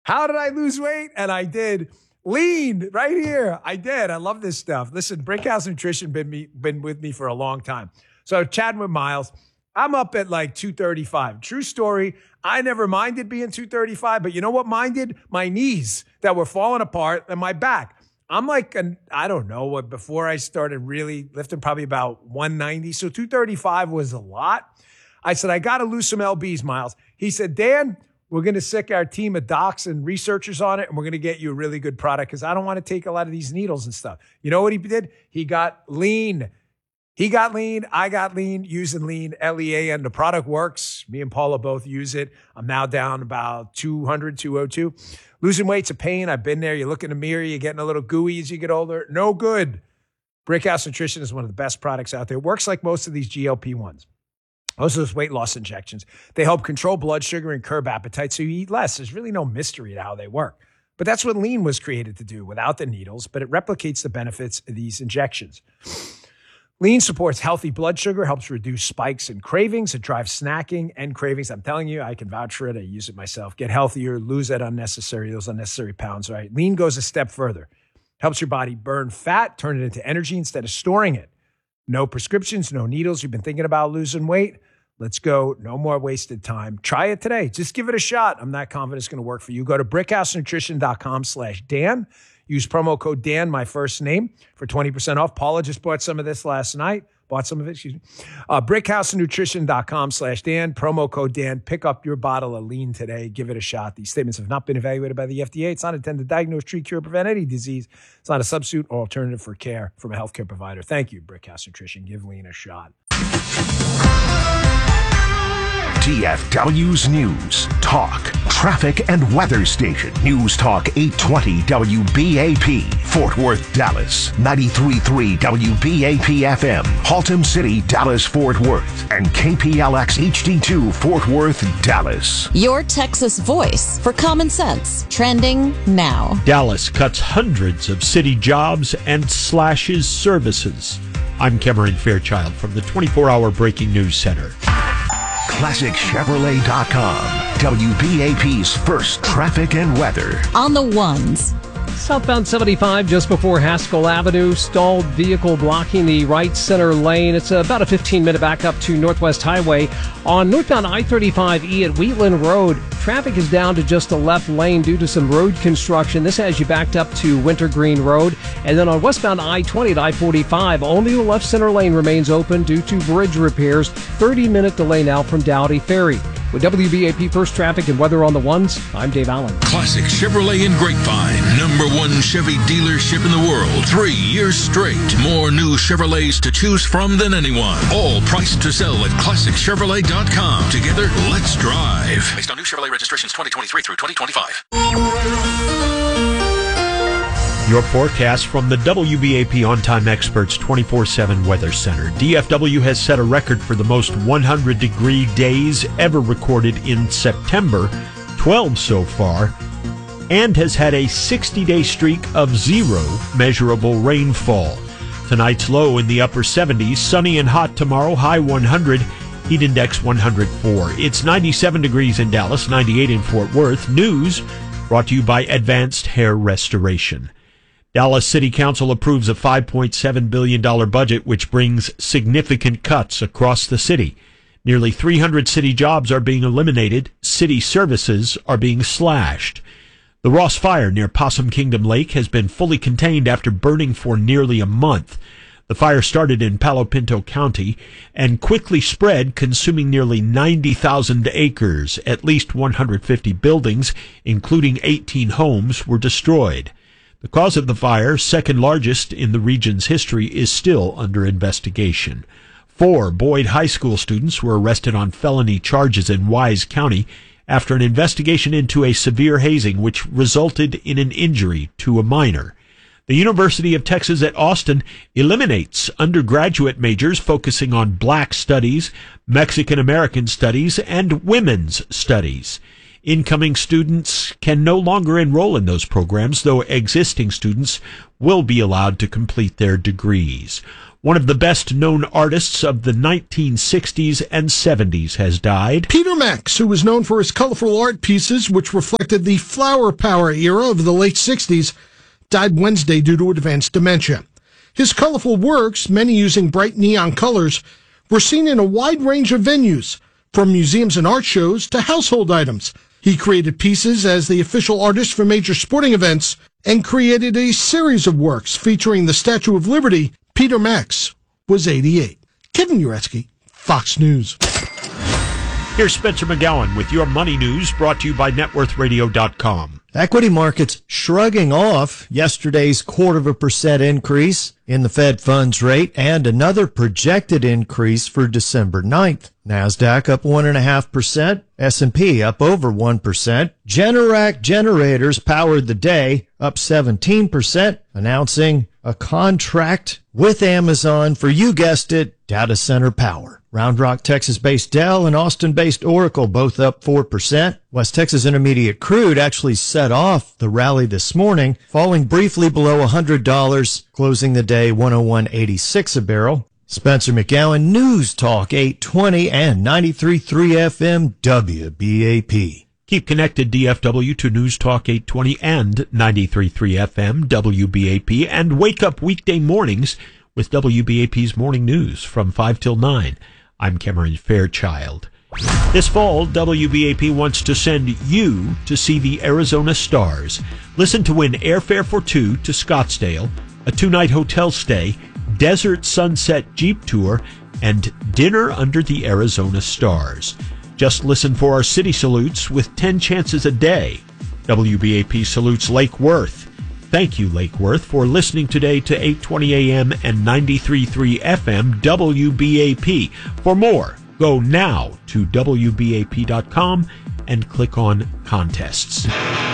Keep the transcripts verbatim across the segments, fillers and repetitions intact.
How did I lose weight? And I did. Lean right here. I did. I love this stuff. Listen, Brickhouse Nutrition been me been with me for a long time. So chatting with Miles, I'm up at like two thirty-five. True story. I never minded being two thirty-five, but you know what minded? My knees that were falling apart and my back. I'm like, an, I don't know what, before I started really lifting, probably about one ninety. So two thirty-five was a lot. I said, I got to lose some L Bs, Miles. He said, Dan, we're going to sick our team of docs and researchers on it, and we're going to get you a really good product because I don't want to take a lot of these needles and stuff. You know what he did? He got lean. He got lean. I got lean using lean, L E A N. The product works. Me and Paula both use it. I'm now down about two hundred, two oh two. Losing weight's a pain. I've been there. You look in the mirror. You're getting a little gooey as you get older. No good. Brickhouse Nutrition is one of the best products out there. It works like most of these G L P ones. Most of those weight loss injections, they help control blood sugar and curb appetite so you eat less. There's really no mystery to how they work. But that's what lean was created to do without the needles, but it replicates the benefits of these injections. Lean supports healthy blood sugar, helps reduce spikes and cravings. It drives snacking and cravings. I'm telling you, I can vouch for it. I use it myself. Get healthier, lose that unnecessary, those unnecessary pounds, right? Lean goes a step further. Helps your body burn fat, turn it into energy instead of storing it. No prescriptions, no needles. You've been thinking about losing weight? Let's go. No more wasted time. Try it today. Just give it a shot. I'm not confident it's going to work for you. Go to brickhousenutrition.com slash Dan. Use promo code Dan, my first name, for twenty percent off. Paula just bought some of this last night. Bought some of it, excuse me. Uh, brickhousenutrition.com slash Dan. Promo code Dan. Pick up your bottle of lean today. Give it a shot. These statements have not been evaluated by the F D A. It's not intended to diagnose, treat, cure, prevent any disease. It's not a substitute or alternative for care from a healthcare provider. Thank you, Brickhouse Nutrition. Give lean a shot. T F W's News, Talk, Traffic, and Weather Station. News Talk eight twenty W B A P, Fort Worth, Dallas. ninety-three point three W B A P F M, Haltom City, Dallas, Fort Worth. And K P L X H D two, Fort Worth, Dallas. Your Texas voice for common sense. Trending now. Dallas cuts hundreds of city jobs and slashes services. I'm Cameron Fairchild from the twenty-four hour Breaking News Center. Classic Chevrolet dot com, W B A P's first traffic and weather. On the ones. Southbound seventy-five just before Haskell Avenue. Stalled vehicle blocking the right center lane. It's about a fifteen minute backup to Northwest Highway. On northbound I thirty-five E at Wheatland Road, traffic is down to just the left lane due to some road construction. This has you backed up to Wintergreen Road. And then on westbound I twenty at I forty-five, only the left center lane remains open due to bridge repairs. thirty minute delay now from Dowdy Ferry. With W B A P First Traffic and Weather on the Ones, I'm Dave Allen. Classic Chevrolet in Grapevine. Number one Chevy dealership in the world. Three years straight. More new Chevrolets to choose from than anyone. All priced to sell at classic chevrolet dot com. Together, let's drive. Based on new Chevrolet registrations twenty twenty-three through twenty twenty-five. Your forecast from the W B A P On Time Experts twenty-four seven Weather Center. D F W has set a record for the most one hundred degree days ever recorded in September, twelve so far, and has had a sixty day streak of zero measurable rainfall. Tonight's low in the upper seventies, sunny and hot tomorrow, high one hundred, heat index one hundred four. It's ninety-seven degrees in Dallas, ninety-eight in Fort Worth. News brought to you by Advanced Hair Restoration. Dallas City Council approves a five point seven billion dollars budget, which brings significant cuts across the city. Nearly three hundred city jobs are being eliminated. City services are being slashed. The Ross Fire near Possum Kingdom Lake has been fully contained after burning for nearly a month. The fire started in Palo Pinto County and quickly spread, consuming nearly ninety thousand acres. At least one hundred fifty buildings, including eighteen homes, were destroyed. The cause of the fire, second largest in the region's history, is still under investigation. Four Boyd High School students were arrested on felony charges in Wise County after an investigation into a severe hazing which resulted in an injury to a minor. The University of Texas at Austin eliminates undergraduate majors focusing on Black studies, Mexican American studies, and women's studies. Incoming students can no longer enroll in those programs, though existing students will be allowed to complete their degrees. One of the best-known artists of the nineteen sixties and seventies has died. Peter Max, who was known for his colorful art pieces, which reflected the flower power era of the late sixties, died Wednesday due to advanced dementia. His colorful works, many using bright neon colors, were seen in a wide range of venues, from museums and art shows to household items. He created pieces as the official artist for major sporting events and created a series of works featuring the Statue of Liberty. Peter Max was eighty-eight. Kevin Uretsky, Fox News. Here's Spencer McGowan with your money news, brought to you by net worth radio dot com. Equity markets shrugging off yesterday's quarter of a percent increase in the Fed funds rate and another projected increase for December ninth. NASDAQ up one point five percent, S and P up over one percent. Generac Generators powered the day, up seventeen percent, announcing a contract with Amazon for, you guessed it, data center power. Round Rock, Texas-based Dell and Austin-based Oracle both up four percent. West Texas Intermediate crude actually set off the rally this morning, falling briefly below one hundred dollars, closing the day one oh one eighty-six a barrel. Spencer McGowan, News Talk eight twenty and ninety-three point three F M W B A P. Keep connected, D F W, to News Talk eight twenty and ninety-three point three F M W B A P, and wake up weekday mornings with W B A P's Morning News from five till nine. I'm Cameron Fairchild. This fall, W B A P wants to send you to see the Arizona Stars. Listen to win airfare for two to Scottsdale, a two-night hotel stay, desert sunset Jeep tour, and dinner under the Arizona Stars. Just listen for our city salutes with ten chances a day. W B A P salutes Lake Worth. Thank you, Lake Worth, for listening today to eight twenty A M and ninety-three point three F M W B A P. For more, go now to W B A P dot com and click on contests.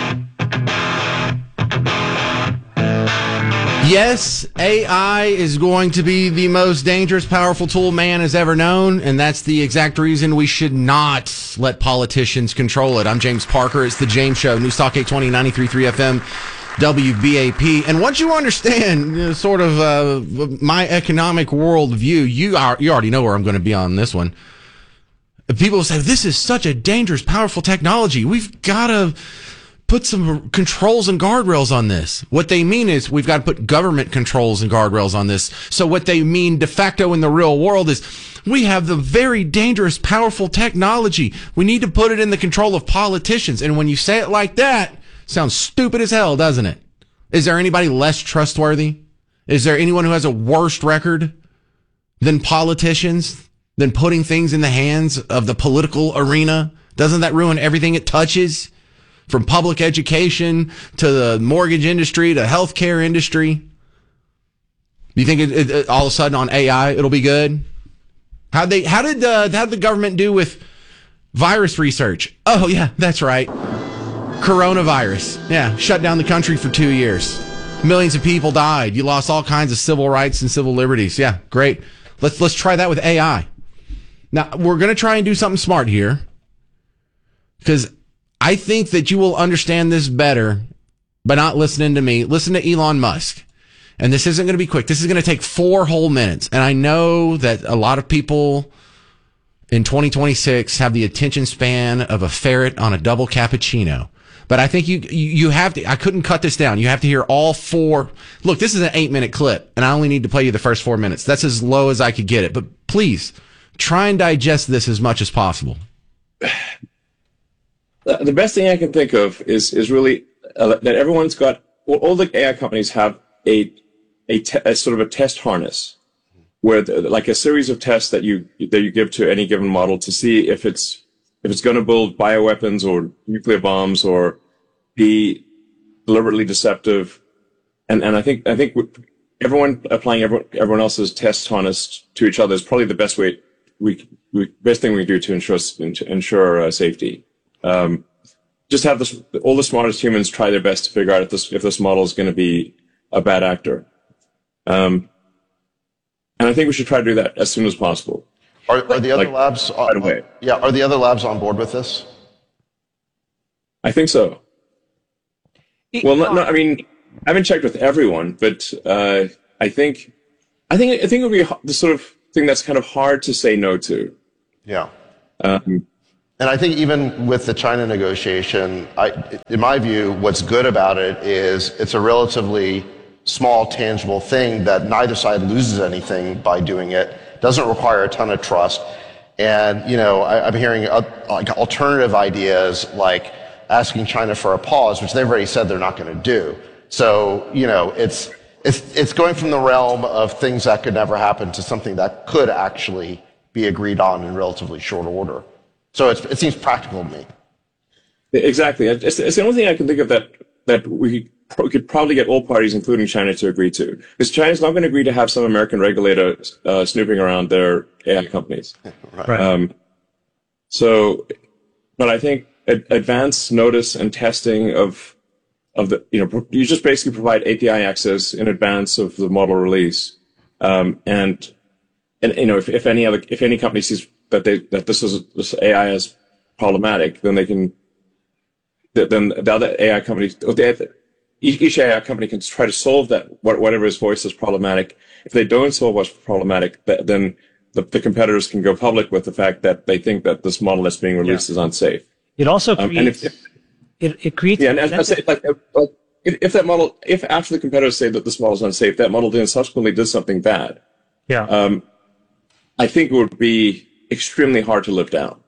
Yes, A I is going to be the most dangerous, powerful tool man has ever known, and that's the exact reason we should not let politicians control it. I'm James Parker. It's The James Show, News Talk eight twenty, ninety-three point three F M, W B A P. And once you understand you know, sort of uh, my economic worldview, you are you already know where I'm going to be on this one. People say, this is such a dangerous, powerful technology. We've got to put some controls and guardrails on this. What they mean is we've got to put government controls and guardrails on this. So what they mean de facto in the real world is we have the very dangerous, powerful technology. We need to put it in the control of politicians. And when you say it like that, it sounds stupid as hell, doesn't it? Is there anybody less trustworthy? Is there anyone who has a worse record than politicians, than putting things in the hands of the political arena? Doesn't that ruin everything it touches? From public education to the mortgage industry to healthcare industry. Do you think it, it, it, all of a sudden on A I it'll be good? How they how did uh, how did the government do with virus research? Oh yeah, that's right. Coronavirus. Yeah, shut down the country for two years. Millions of people died. You lost all kinds of civil rights and civil liberties. Yeah, great. Let's let's try that with A I. Now we're gonna try and do something smart here, because I think that you will understand this better by not listening to me. Listen to Elon Musk. And this isn't going to be quick. This is going to take four whole minutes. And I know that a lot of people in twenty twenty-six have the attention span of a ferret on a double cappuccino. But I think you you have to, I couldn't cut this down. You have to hear all four. Look, this is an eight minute clip, and I only need to play you the first four minutes. That's as low as I could get it. But please, try and digest this as much as possible. The best thing I can think of is is really uh, that everyone's got, well, all the A I companies have a a, te- a sort of a test harness, where the, like a series of tests that you that you give to any given model to see if it's if it's going to build bioweapons or nuclear bombs or be deliberately deceptive, and and I think I think everyone applying everyone, everyone else's test harness to each other is probably the best way we, we best thing we do to ensure to ensure uh, safety. Um, just have this, all the smartest humans try their best to figure out if this, if this model is going to be a bad actor. Um, and I think we should try to do that as soon as possible. Are, are the other like, labs, right away. yeah, are the other labs on board with this? I think so. Well, no, no, I mean, I haven't checked with everyone, but, uh, I think I think I think it would be the sort of thing that's kind of hard to say no to. Yeah. Um, and I think even with the China negotiation, I, in my view, what's good about it is it's a relatively small, tangible thing that neither side loses anything by doing it. Doesn't require a ton of trust. And, you know, I, I'm hearing uh, like alternative ideas like asking China for a pause, which they've already said they're not going to do. So, you know, it's, it's, it's going from the realm of things that could never happen to something that could actually be agreed on in relatively short order. So it's, it seems practical to me. Exactly. It's, it's the only thing I can think of that, that we pro- could probably get all parties, including China, to agree to. Because China's not going to agree to have some American regulator uh, snooping around their A I companies. Right. Um, so, but I think ad- advance notice and testing of of the, you know, you just basically provide A P I access in advance of the model release, um, and and you know, if, if any other if any company sees that they that this is this A I is problematic, then they can then the other A I companies, each A I company can try to solve that whatever is voiced as problematic. If they don't solve what's problematic, then the, the competitors can go public with the fact that they think that this model that's being released yeah. is unsafe. It also um, creates. And if, if, it, it creates. Yeah, and I say like, like if that model, if after the competitors say that this model is unsafe, that model then subsequently did something bad. Yeah. Um, I think it would be extremely hard to live down.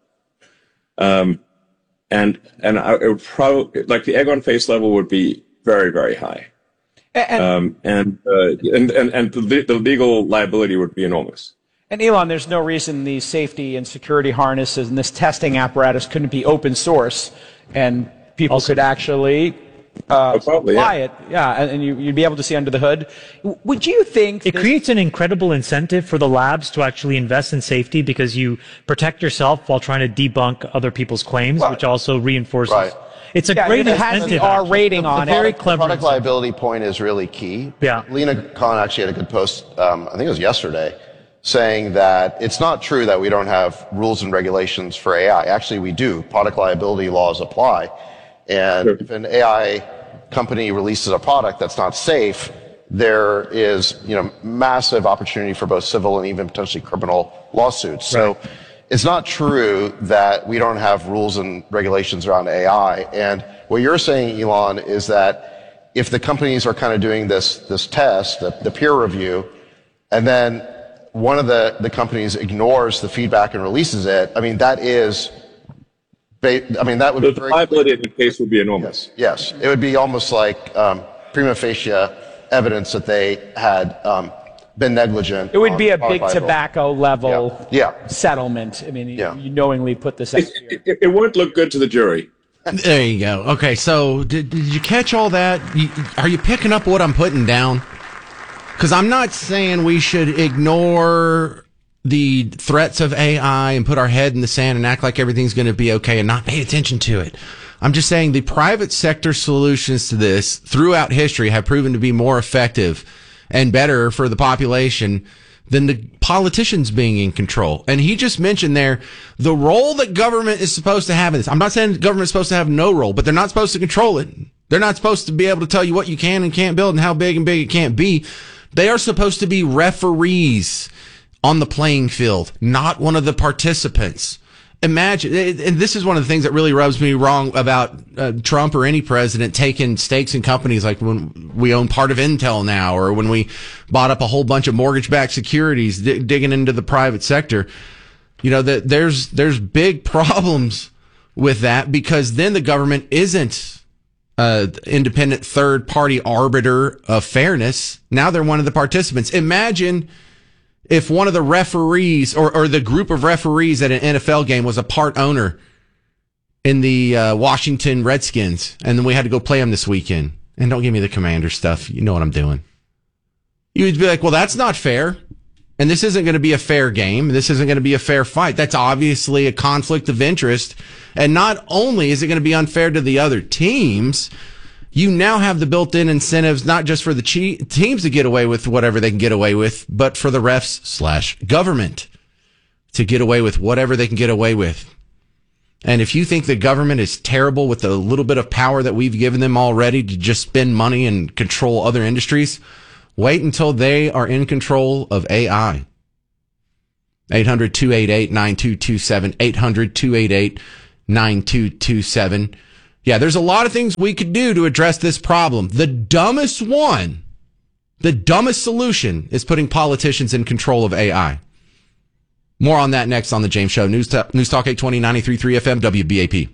Um, and and I, it would probably like the egg on face level would be very very high. And um, and, uh, and and and the, the legal liability would be enormous. And Elon, there's no reason these safety and security harnesses and this testing apparatus couldn't be open source, and people also, could actually uh, oh, probably, apply yeah. it. Yeah, and, and you, you'd be able to see under the hood. Would you think it creates an incredible incentive for the labs to actually invest in safety because you protect yourself while trying to debunk other people's claims, well, which also reinforces. Right. It's a yeah, great it has incentive. the R rating the, on the it. Very clever. The product liability point is really key. Yeah. Lena Khan actually had a good post, um, I think it was yesterday, saying that it's not true that we don't have rules and regulations for A I. Actually, we do. Product liability laws apply. And sure. if an A I company releases a product that's not safe, there is, you know, massive opportunity for both civil and even potentially criminal lawsuits. Right. So it's not true that we don't have rules and regulations around A I. And what you're saying, Elon, is that if the companies are kind of doing this, this test, the, the peer review, and then one of the, the companies ignores the feedback and releases it, I mean, that is, I mean, that would the be very, liability in the case would be enormous. Yes, yes. It would be almost like um, prima facie evidence that they had um, been negligent. It would be a big liability. tobacco level yeah. Yeah. settlement. I mean, yeah. you knowingly put this out here. It, it, it won't look good to the jury. There you go. Okay, so did, did you catch all that? You, are you picking up what I'm putting down? Because I'm not saying we should ignore the threats of A I and put our head in the sand and act like everything's going to be okay and not pay attention to it. I'm just saying the private sector solutions to this throughout history have proven to be more effective and better for the population than the politicians being in control. And he just mentioned there the role that government is supposed to have in this. I'm not saying government's supposed to have no role, but they're not supposed to control it. They're not supposed to be able to tell you what you can and can't build and how big and big it can't be. They are supposed to be referees on the playing field, not one of the participants. Imagine, and this is one of the things that really rubs me wrong about uh, Trump or any president taking stakes in companies like when we own part of Intel now, or when we bought up a whole bunch of mortgage-backed securities, d- digging into the private sector. You know, that there's there's big problems with that, because then the government isn't an independent third-party arbiter of fairness. Now they're one of the participants. Imagine if one of the referees or, or the group of referees at an N F L game was a part owner in the uh, Washington Redskins, and then we had to go play them this weekend. And don't give me the Commander stuff. You know what I'm doing. You'd be like, well, that's not fair. And this isn't going to be a fair game. This isn't going to be a fair fight. That's obviously a conflict of interest. And not only is it going to be unfair to the other teams, you now have the built-in incentives, not just for the che- teams to get away with whatever they can get away with, but for the refs slash government to get away with whatever they can get away with. And if you think the government is terrible with the little bit of power that we've given them already to just spend money and control other industries, Wait until they are in control of A I. eight hundred, two eight eight, nine two two seven, eight hundred, two eight eight, nine two two seven. Yeah, there's a lot of things we could do to address this problem. The dumbest one, the dumbest solution is putting politicians in control of A I. More on that next on The James Show. News, t- News Talk eight twenty, ninety-three point three F M, W B A P.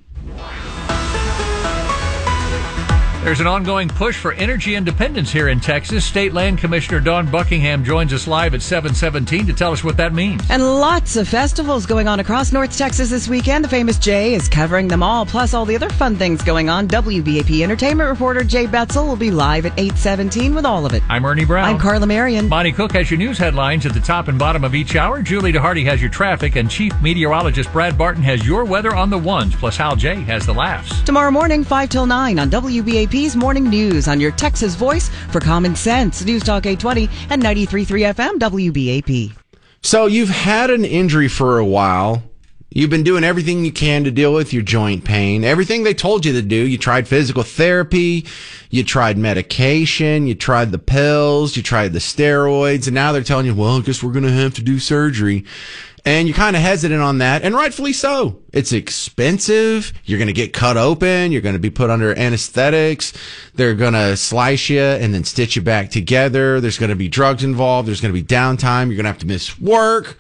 There's an ongoing push for energy independence here in Texas. State Land Commissioner Dawn Buckingham joins us live at seven seventeen to tell us what that means. And lots of festivals going on across North Texas this weekend. The famous Jay is covering them all, plus all the other fun things going on. W B A P entertainment reporter Jay Betzel will be live at eight seventeen with all of it. I'm Ernie Brown. I'm Carla Marion. Bonnie Cook has your news headlines at the top and bottom of each hour. Julie DeHarty has your traffic, and Chief Meteorologist Brad Barton has your weather on the ones, plus Hal J has the laughs. Tomorrow morning, five till nine on W B A P's Morning News on your Texas voice for common sense. News Talk eight twenty and ninety-three point three F M W B A P. So you've had an injury for a while. You've been doing everything you can to deal with your joint pain. Everything they told you to do. You tried physical therapy. You tried medication. You tried the pills. You tried the steroids. And now they're telling you, well, I guess we're going to have to do surgery. And you're kind of hesitant on that, and rightfully so. It's expensive. You're going to get cut open. You're going to be put under anesthetics. They're going to slice you and then stitch you back together. There's going to be drugs involved. There's going to be downtime. You're going to have to miss work.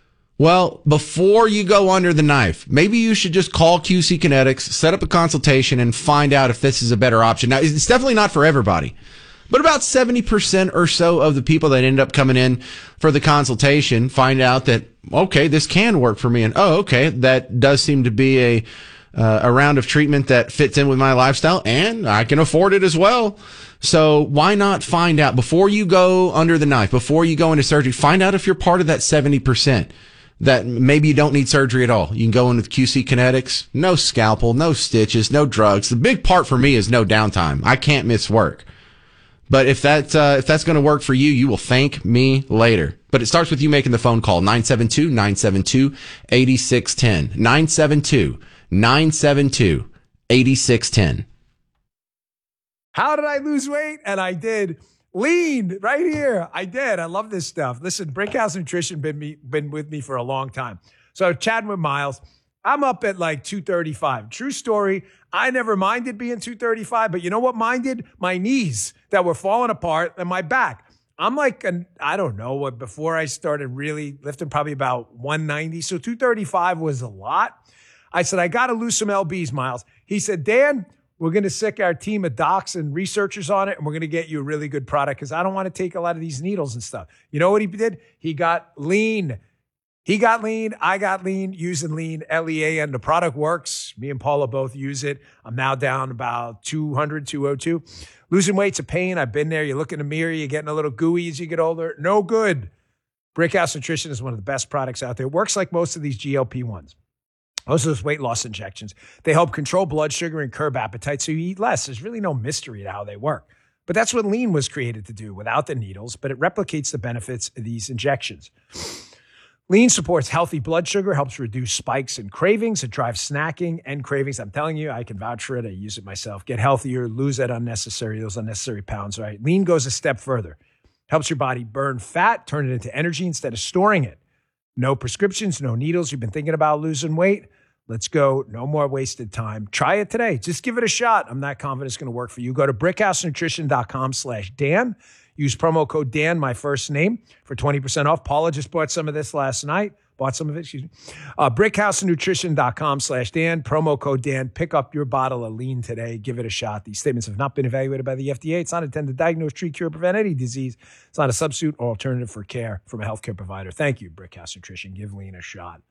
Well, before you go under the knife, maybe you should just call Q C Kinetics, set up a consultation, and find out if this is a better option. Now, it's definitely not for everybody. But about seventy percent or so of the people that end up coming in for the consultation find out that, okay, this can work for me. And, oh, okay, that does seem to be a, uh, a round of treatment that fits in with my lifestyle, and I can afford it as well. So why not find out before you go under the knife, before you go into surgery, find out if you're part of that seventy percent that maybe you don't need surgery at all. You can go in with Q C Kinetics, no scalpel, no stitches, no drugs. The big part for me is no downtime. I can't miss work. But if that uh, if that's going to work for you, you will thank me later. But it starts with you making the phone call, nine seven two, nine seven two, eight six one zero, nine seven two, nine seven two, eight six one zero. How did I lose weight? And I did. Lean right here. I did. I love this stuff. Listen, Brickhouse Nutrition been me, been with me for a long time. So chatting with Miles, I'm up at like two thirty-five. True story. I never minded being two thirty-five, but you know what minded? My knees that were falling apart and my back. I'm like, an, I don't know, what before I started really lifting, probably about one ninety. So two thirty-five was a lot. I said, I got to lose some L Bs, Miles. He said, Dan, we're going to sick our team of docs and researchers on it, and we're going to get you a really good product because I don't want to take a lot of these needles and stuff. You know what he did? He got lean. He got lean. I got lean using lean, L E A N. The product works. Me and Paula both use it. I'm now down about two hundred, two oh two. Losing weight's a pain. I've been there. You look in the mirror, you're getting a little gooey as you get older. No good. Brickhouse Nutrition is one of the best products out there. It works like most of these G L P ones. Most of those weight loss injections. They help control blood sugar and curb appetite so you eat less. There's really no mystery to how they work. But that's what lean was created to do without the needles, but it replicates the benefits of these injections. Lean supports healthy blood sugar, helps reduce spikes and cravings. It drives snacking and cravings. I'm telling you, I can vouch for it. I use it myself. Get healthier, lose that unnecessary, those unnecessary pounds, right? Lean goes a step further. Helps your body burn fat, turn it into energy instead of storing it. No prescriptions, no needles. You've been thinking about losing weight? Let's go. No more wasted time. Try it today. Just give it a shot. I'm not confident it's going to work for you. Go to brickhousenutrition.com slash Dan. Use promo code Dan, my first name, for twenty percent off. Paula just bought some of this last night. Bought some of it, excuse me. Uh, brickhousenutrition.com slash Dan. Promo code Dan. Pick up your bottle of lean today. Give it a shot. These statements have not been evaluated by the F D A. It's not intended to diagnose, treat, cure, prevent any disease. It's not a substitute or alternative for care from a healthcare provider. Thank you, Brickhouse Nutrition. Give lean a shot.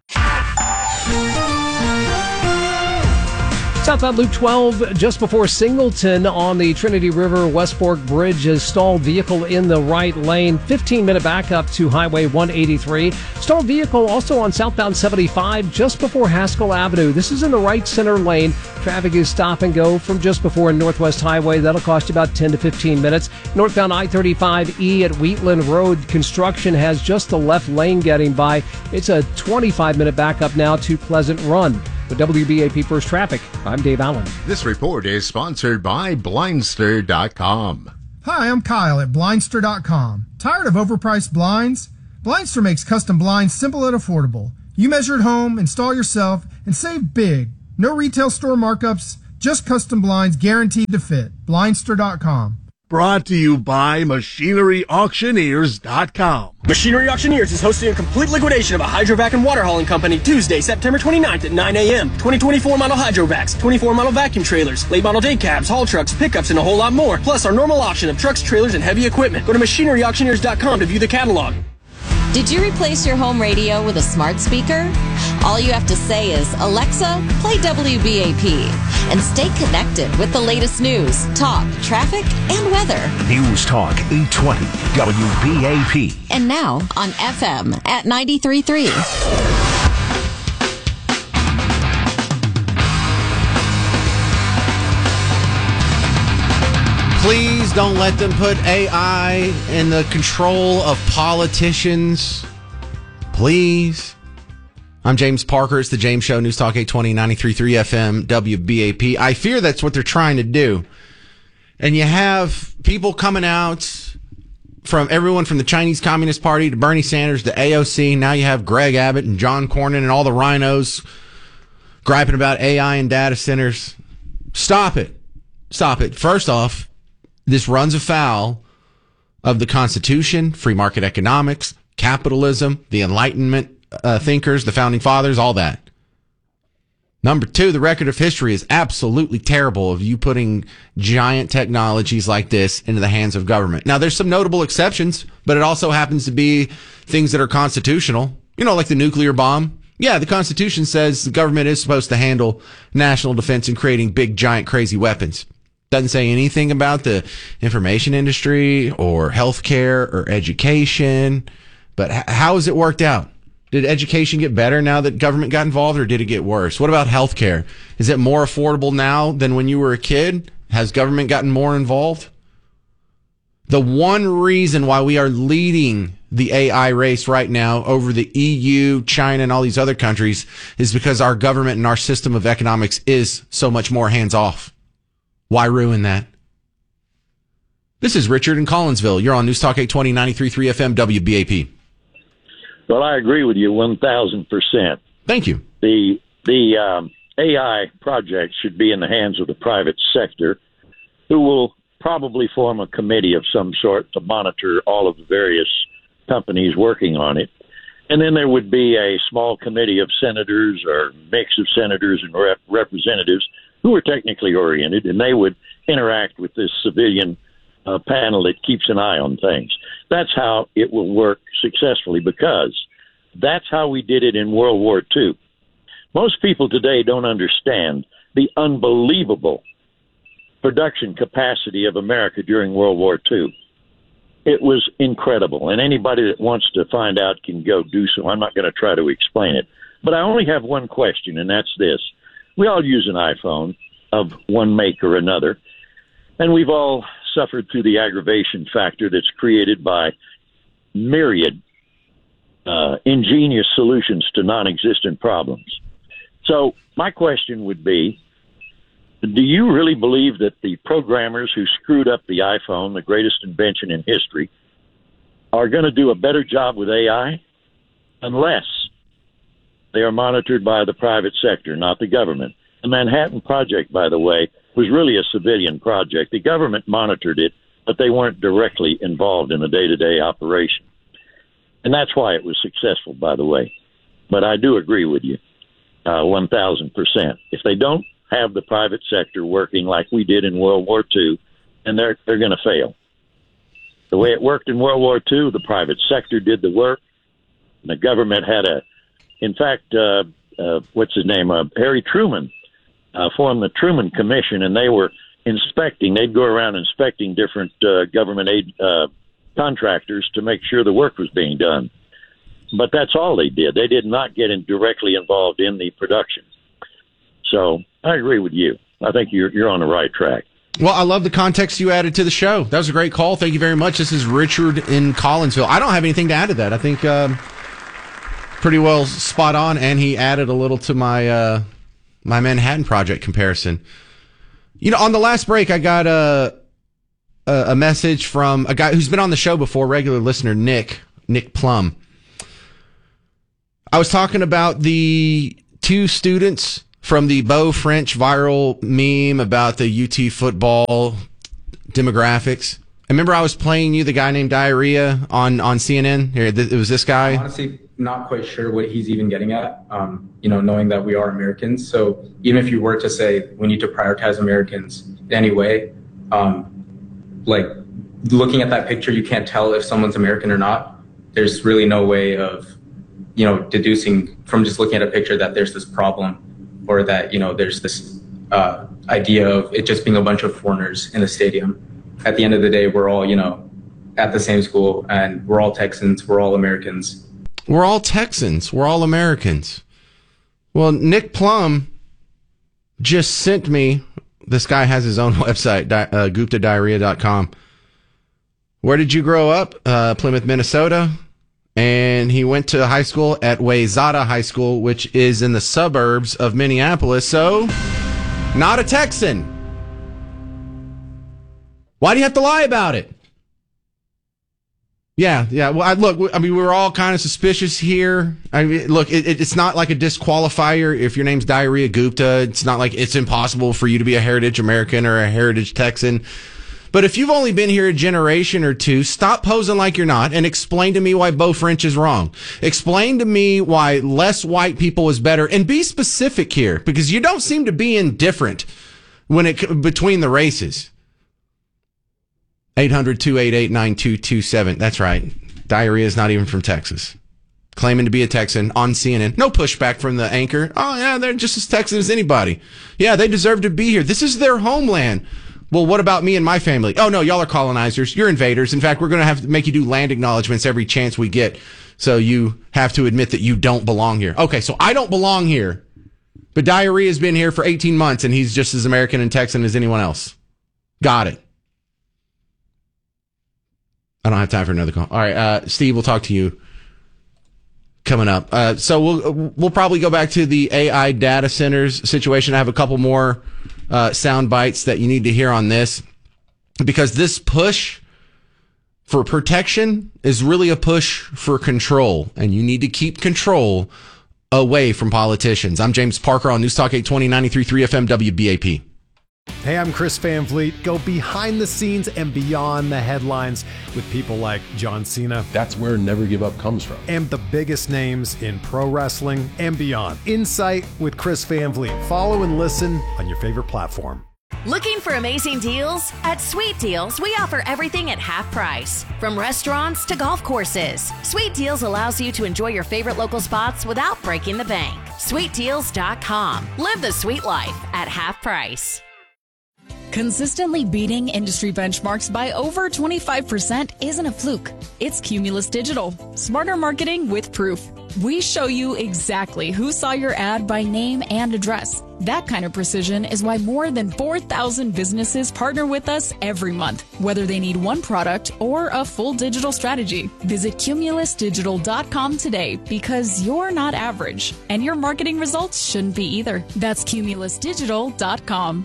Southbound Loop twelve, just before Singleton on the Trinity River West Fork Bridge, is stalled vehicle in the right lane. fifteen minute backup to Highway one eighty-three. Stalled vehicle also on southbound seventy-five, just before Haskell Avenue. This is in the right center lane. Traffic is stop and go from just before Northwest Highway. That'll cost you about ten to fifteen minutes. Northbound I thirty-five E at Wheatland Road, construction has just the left lane getting by. It's a twenty-five minute backup now to Pleasant Run. With W B A P First Traffic, I'm Dave Allen. This report is sponsored by Blindster dot com. Hi, I'm Kyle at Blindster dot com. Tired of overpriced blinds? Blindster makes custom blinds simple and affordable. You measure at home, install yourself, and save big. No retail store markups, just custom blinds guaranteed to fit. Blindster dot com. Brought to you by Machinery Auctioneers dot com. Machinery Auctioneers is hosting a complete liquidation of a hydrovac and water hauling company Tuesday, September twenty-ninth at nine a.m. twenty twenty-four model hydrovacs, twenty-four model vacuum trailers, late model day cabs, haul trucks, pickups, and a whole lot more. Plus our normal auction of trucks, trailers, and heavy equipment. Go to Machinery Auctioneers dot com to view the catalog. Did you replace your home radio with a smart speaker? All you have to say is, Alexa, play W B A P, and stay connected with the latest news, talk, traffic, and weather. News Talk eight twenty W B A P. And now on F M at ninety-three point three. Please don't let them put A I in the control of politicians. Please. I'm James Parker. It's the James Show, News Talk eight twenty, ninety-three point three F M, W B A P. I fear that's what they're trying to do. And you have people coming out from everyone from the Chinese Communist Party to Bernie Sanders to A O C. Now you have Greg Abbott and John Cornyn and all the rhinos griping about A I and data centers. Stop it. Stop it. First off, this runs afoul of the Constitution, free market economics, capitalism, the Enlightenment uh, thinkers, the founding fathers, all that. Number two, the record of history is absolutely terrible of you putting giant technologies like this into the hands of government. Now, there's some notable exceptions, but it also happens to be things that are constitutional. You know, like the nuclear bomb. Yeah, the Constitution says the government is supposed to handle national defense and creating big, giant, crazy weapons. Doesn't say anything about the information industry or healthcare or education. But h- how has it worked out? Did education get better now that government got involved, or did it get worse? What about healthcare? Is it more affordable now than when you were a kid? Has government gotten more involved? The one reason why we are leading the A I race right now over the E U, China, and all these other countries is because our government and our system of economics is so much more hands-off. Why ruin that? This is Richard in Collinsville. You're on News Talk eight twenty, ninety-three point three F M, W B A P. Well, I agree with you one thousand percent. Thank you. The the um, A I project should be in the hands of the private sector, who will probably form a committee of some sort to monitor all of the various companies working on it. And then there would be a small committee of senators or mix of senators and rep- representatives who are technically oriented, and they would interact with this civilian uh, panel that keeps an eye on things. That's how it will work successfully, because that's how we did it in World War Two. Most people today don't understand the unbelievable production capacity of America during World War Two. It was incredible, and anybody that wants to find out can go do so. I'm not going to try to explain it. But I only have one question, and that's this. We all use an iPhone of one make or another, and we've all suffered through the aggravation factor that's created by myriad uh, ingenious solutions to non-existent problems. So my question would be, do you really believe that the programmers who screwed up the iPhone, the greatest invention in history, are going to do a better job with A I? Unless they are monitored by the private sector, not the government. The Manhattan Project, by the way, was really a civilian project. The government monitored it, but they weren't directly involved in the day-to-day operation. And that's why it was successful, by the way. But I do agree with you, uh, one thousand percent. If they don't have the private sector working like we did in World War Two, then they're, they're going to fail. The way it worked in World War Two, the private sector did the work. The government had a In fact, uh, uh, what's his name? Uh, Harry Truman uh, formed the Truman Commission, and they were inspecting. They'd go around inspecting different uh, government aid uh, contractors to make sure the work was being done. But that's all they did. They did not get in directly involved in the production. So I agree with you. I think you're you're on the right track. Well, I love the context you added to the show. That was a great call. Thank you very much. This is Richard in Collinsville. I don't have anything to add to that. I think um, pretty well spot on, and he added a little to my uh, my Manhattan Project comparison. You know, on the last break, I got a a, a message from a guy who's been on the show before, regular listener, Nick, Nick Plum. I was talking about the two students from the Beau French viral meme about the U T football demographics. I remember I was playing you the guy named Diarrhea on, on C N N. Here, th- it was this guy. I'm honestly not quite sure what he's even getting at, um, you know, knowing that we are Americans. So even if you were to say we need to prioritize Americans anyway, um, like looking at that picture, you can't tell if someone's American or not. There's really no way of, you know, deducing from just looking at a picture that there's this problem or that, you know, there's this uh, idea of it just being a bunch of foreigners in the stadium. At the end of the day, we're all, you know, at the same school, and we're all Texans. We're all Americans. We're all Texans. We're all Americans. Well, Nick Plum just sent me, this guy has his own website, uh, gupta diarrhea dot com. Where did you grow up? Uh, Plymouth, Minnesota. And he went to high school at Wayzata High School, which is in the suburbs of Minneapolis. So, not a Texan. Why do you have to lie about it? Yeah, yeah. Well, I, look, I mean, we were all kind of suspicious here. I mean, look, it, it's not like a disqualifier if your name's Diarrhea Gupta. It's not like it's impossible for you to be a heritage American or a heritage Texan. But if you've only been here a generation or two, stop posing like you're not and explain to me why Beau French is wrong. Explain to me why less white people is better, and be specific here, because you don't seem to be indifferent when it between the races. eight hundred, two eight eight, nine two two seven. That's right. Diarrhea is not even from Texas. Claiming to be a Texan on C N N. No pushback from the anchor. Oh, yeah, they're just as Texan as anybody. Yeah, they deserve to be here. This is their homeland. Well, what about me and my family? Oh, no, y'all are colonizers. You're invaders. In fact, we're going to have to make you do land acknowledgments every chance we get. So you have to admit that you don't belong here. Okay, so I don't belong here. But Diarrhea has been here for eighteen months, and he's just as American and Texan as anyone else. Got it. I don't have time for another call. All right, uh, Steve, we'll talk to you coming up. Uh, so we'll we'll probably go back to the A I data centers situation. I have a couple more uh, sound bites that you need to hear on this, because this push for protection is really a push for control, and you need to keep control away from politicians. I'm James Parker on News Talk eight twenty, ninety-three point three F M W B A P. Hey, I'm Chris Van Vliet. Go behind the scenes and beyond the headlines with people like John Cena. That's where Never Give Up comes from. And the biggest names in pro wrestling and beyond. Insight with Chris Van Vliet. Follow and listen on your favorite platform. Looking for amazing deals? At Sweet Deals, we offer everything at half price. From restaurants to golf courses, Sweet Deals allows you to enjoy your favorite local spots without breaking the bank. sweet deals dot com. Live the sweet life at half price. Consistently beating industry benchmarks by over twenty-five percent isn't a fluke. It's Cumulus Digital. Smarter marketing with proof. We show you exactly who saw your ad by name and address. That kind of precision is why more than four thousand businesses partner with us every month, whether they need one product or a full digital strategy. Visit Cumulus Digital dot com today, because you're not average, and your marketing results shouldn't be either. That's Cumulus Digital dot com.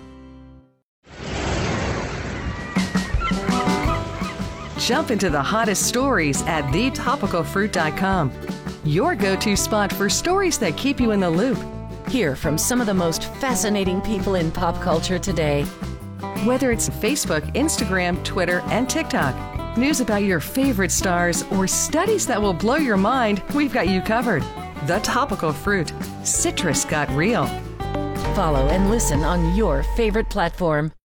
Jump into the hottest stories at the topical fruit dot com. Your go-to spot for stories that keep you in the loop. Hear from some of the most fascinating people in pop culture today. Whether it's Facebook, Instagram, Twitter, and TikTok, news about your favorite stars, or studies that will blow your mind, we've got you covered. The Topical Fruit. Citrus got real. Follow and listen on your favorite platform.